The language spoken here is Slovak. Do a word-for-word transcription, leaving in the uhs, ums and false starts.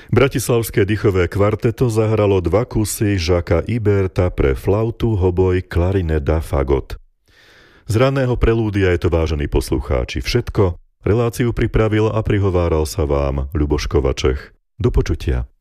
Bratislavské dýchové kvarteto zahralo dva kusy Jacquesa Iberta pre flautu, hoboj, klarinet a fagot. Z ranného prelúdia je to, vážení poslucháči, všetko. Reláciu pripravil a prihováral sa vám Ľuboš Kovačech. Do počutia.